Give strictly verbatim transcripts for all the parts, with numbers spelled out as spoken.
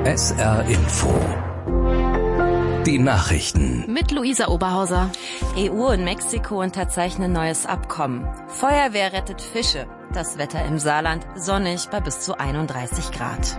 S R Info. Die Nachrichten. Mit Luisa Oberhauser. E U und Mexiko unterzeichnen neues Abkommen. Feuerwehr rettet Fische. Das Wetter im Saarland sonnig bei bis zu einunddreißig Grad.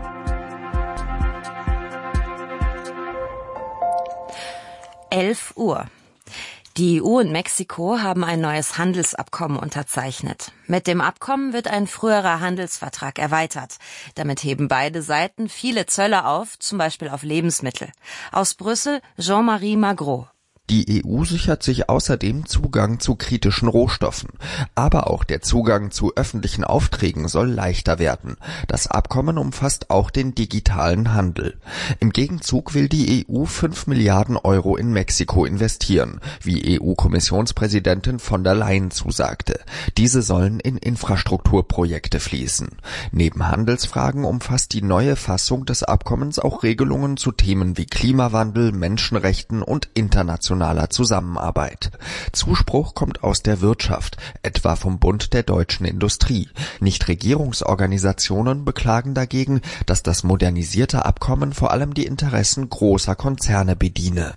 elf Uhr. Die E U und Mexiko haben ein neues Handelsabkommen unterzeichnet. Mit dem Abkommen wird ein früherer Handelsvertrag erweitert. Damit heben beide Seiten viele Zölle auf, zum Beispiel auf Lebensmittel. Aus Brüssel Jean-Marie Magro. Die E U sichert sich außerdem Zugang zu kritischen Rohstoffen. Aber auch der Zugang zu öffentlichen Aufträgen soll leichter werden. Das Abkommen umfasst auch den digitalen Handel. Im Gegenzug will die E U fünf Milliarden Euro in Mexiko investieren, wie E U-Kommissionspräsidentin von der Leyen zusagte. Diese sollen in Infrastrukturprojekte fließen. Neben Handelsfragen umfasst die neue Fassung des Abkommens auch Regelungen zu Themen wie Klimawandel, Menschenrechten und internationalen Zusammenarbeit. Zuspruch kommt aus der Wirtschaft, etwa vom Bund der deutschen Industrie. Nichtregierungsorganisationen beklagen dagegen, dass das modernisierte Abkommen vor allem die Interessen großer Konzerne bediene.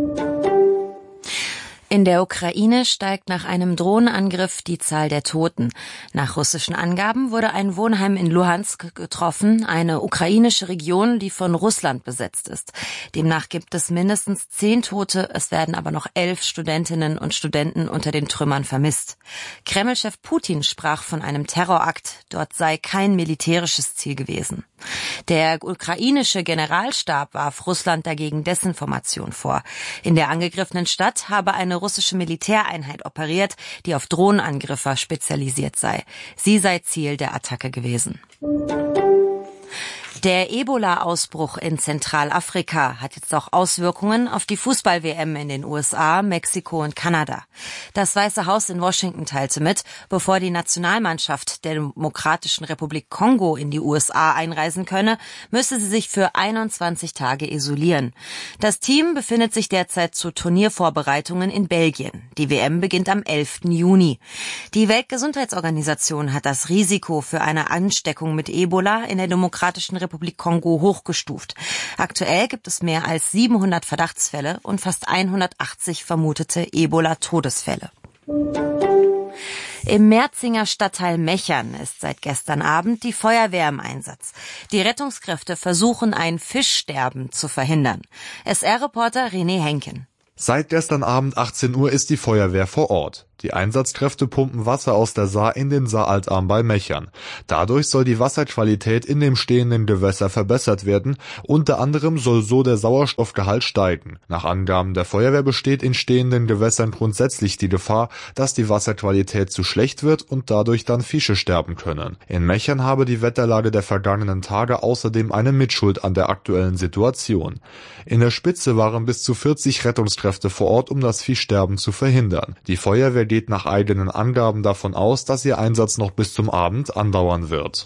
In der Ukraine steigt nach einem Drohnenangriff die Zahl der Toten. Nach russischen Angaben wurde ein Wohnheim in Luhansk getroffen, eine ukrainische Region, die von Russland besetzt ist. Demnach gibt es mindestens zehn Tote, es werden aber noch elf Studentinnen und Studenten unter den Trümmern vermisst. Kreml-Chef Putin sprach von einem Terrorakt, dort sei kein militärisches Ziel gewesen. Der ukrainische Generalstab warf Russland dagegen Desinformation vor. In der angegriffenen Stadt habe eine russische Militäreinheit operiert, die auf Drohnenangriffe spezialisiert sei. Sie sei Ziel der Attacke gewesen. Der Ebola-Ausbruch in Zentralafrika hat jetzt auch Auswirkungen auf die Fußball-W M in den U S A, Mexiko und Kanada. Das Weiße Haus in Washington teilte mit, bevor die Nationalmannschaft der Demokratischen Republik Kongo in die U S A einreisen könne, müsse sie sich für einundzwanzig Tage isolieren. Das Team befindet sich derzeit zu Turniervorbereitungen in Belgien. Die W M beginnt am elften Juni. Die Weltgesundheitsorganisation hat das Risiko für eine Ansteckung mit Ebola in der Demokratischen Republik Republik Kongo hochgestuft. Aktuell gibt es mehr als siebenhundert Verdachtsfälle und fast hundertachtzig vermutete Ebola-Todesfälle. Im Merzinger Stadtteil Mechern ist seit gestern Abend die Feuerwehr im Einsatz. Die Rettungskräfte versuchen, ein Fischsterben zu verhindern. S R-Reporter René Henken. Seit gestern Abend achtzehn Uhr ist die Feuerwehr vor Ort. Die Einsatzkräfte pumpen Wasser aus der Saar in den Saaraltarm bei Mechern. Dadurch soll die Wasserqualität in dem stehenden Gewässer verbessert werden. Unter anderem soll so der Sauerstoffgehalt steigen. Nach Angaben der Feuerwehr besteht in stehenden Gewässern grundsätzlich die Gefahr, dass die Wasserqualität zu schlecht wird und dadurch dann Fische sterben können. In Mechern habe die Wetterlage der vergangenen Tage außerdem eine Mitschuld an der aktuellen Situation. In der Spitze waren bis zu vierzig Rettungskräfte vor Ort, um das Fischsterben zu verhindern. Die Feuerwehr geht nach eigenen Angaben davon aus, dass ihr Einsatz noch bis zum Abend andauern wird.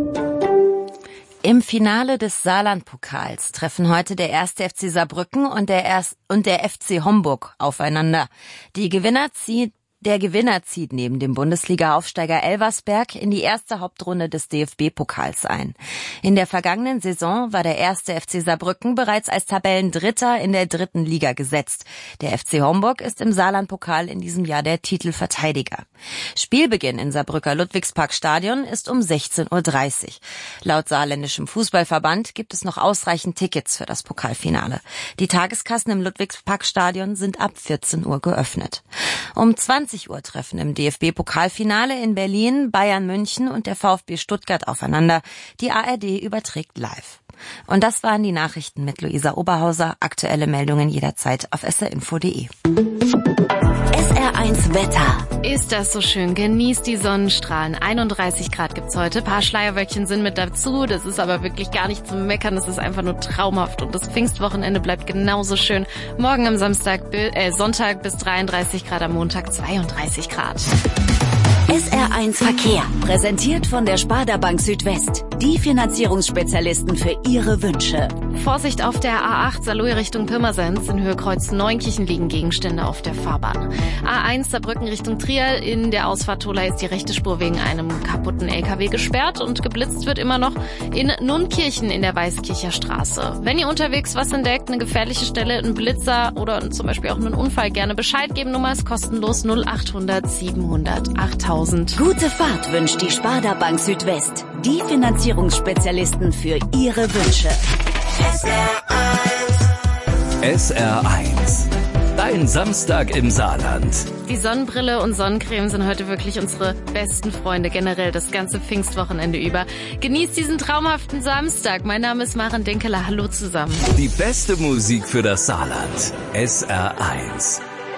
Im Finale des Saarland-Pokals treffen heute der erste F C Saarbrücken und der, Erst- und der F C Homburg aufeinander. Die Gewinner zieht Der Gewinner zieht neben dem Bundesliga-Aufsteiger Elversberg in die erste Hauptrunde des D F B-Pokals ein. In der vergangenen Saison war der erste F C Saarbrücken bereits als Tabellendritter in der dritten Liga gesetzt. Der F C Homburg ist im Saarland-Pokal in diesem Jahr der Titelverteidiger. Spielbeginn in Saarbrücker Ludwigsparkstadion ist um sechzehn Uhr dreißig. Laut saarländischem Fußballverband gibt es noch ausreichend Tickets für das Pokalfinale. Die Tageskassen im Ludwigsparkstadion sind ab vierzehn Uhr geöffnet. Um zwanzig Uhr treffen im D F B-Pokalfinale in Berlin Bayern München und der VfB Stuttgart aufeinander. Die A R D überträgt live. Und das waren die Nachrichten mit Luisa Oberhauser. Aktuelle Meldungen jederzeit auf s r info punkt d e. S R eins Wetter. Ist das so schön? Genießt die Sonnenstrahlen. einunddreißig Grad gibt's heute. Ein paar Schleierwölkchen sind mit dazu. Das ist aber wirklich gar nicht zum Meckern. Das ist einfach nur traumhaft. Und das Pfingstwochenende bleibt genauso schön. Morgen am Samstag, äh, Sonntag bis dreiunddreißig Grad, am Montag zweiunddreißig Grad. S R eins Verkehr, präsentiert von der Sparda Bank Südwest. Die Finanzierungsspezialisten für Ihre Wünsche. Vorsicht auf der A acht Saarlouis Richtung Pirmasens. In Höhe Kreuz Neunkirchen liegen Gegenstände auf der Fahrbahn. A eins Saarbrücken Richtung Trier. In der Ausfahrt Tola ist die rechte Spur wegen einem kaputten L K W gesperrt und geblitzt wird immer noch in Nunkirchen in der Weißkircher Straße. Wenn ihr unterwegs was entdeckt, eine gefährliche Stelle, ein Blitzer oder zum Beispiel auch einen Unfall, gerne Bescheid geben. Nummer ist kostenlos null achthundert siebenhundert achttausend. Gute Fahrt wünscht die Sparda Bank Südwest. Die Finanzierungsspezialisten für Ihre Wünsche. S R eins. S R eins. Dein Samstag im Saarland. Die Sonnenbrille und Sonnencreme sind heute wirklich unsere besten Freunde, generell das ganze Pfingstwochenende über. Genießt diesen traumhaften Samstag. Mein Name ist Maren Denkeler. Hallo zusammen. Die beste Musik für das Saarland. S R eins.